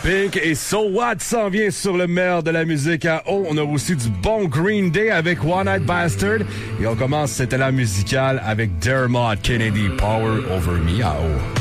Pink et So What s'en vient sur le meilleur de la musique à eau. On a aussi du bon Green Day avec One Night Bastard. Et on commence cet élan musical avec Dermot Kennedy, Power Over Me à eau.